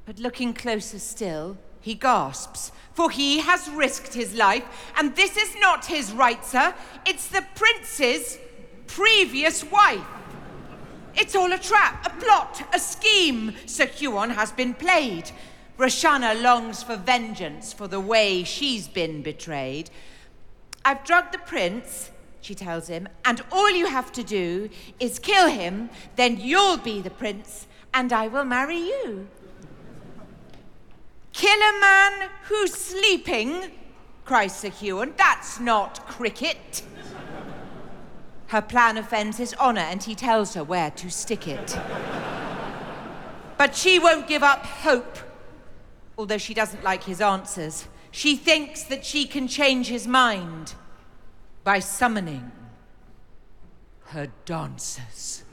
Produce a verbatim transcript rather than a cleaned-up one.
But looking closer still, he gasps, for he has risked his life, and this is not his right, sir. It's the prince's previous wife. It's all a trap, a plot, a scheme. Sir Huon has been played. Roshana longs for vengeance for the way she's been betrayed. I've drugged the prince, she tells him, and all you have to do is kill him, then you'll be the prince, and I will marry you. Kill a man who's sleeping, cries Sir Huon. That's not cricket. Her plan offends his honor, and he tells her where to stick it. But she won't give up hope, although she doesn't like his answers. She thinks that she can change his mind by summoning her dancers.